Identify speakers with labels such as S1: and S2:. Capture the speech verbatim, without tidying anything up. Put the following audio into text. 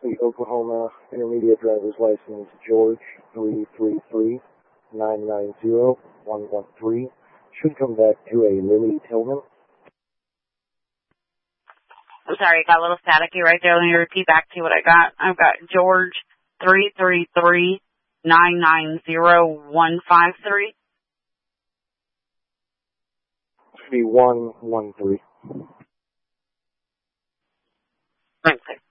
S1: the Oklahoma Intermediate Driver's License, George three three three nine nine zero one one three. Should come back to a Lily Tillman.
S2: I'm sorry, I got a little staticky right there. Let me repeat back to you what I got. I've got George three three three nine nine zero one five three.
S1: Should be one one three.
S2: Okay.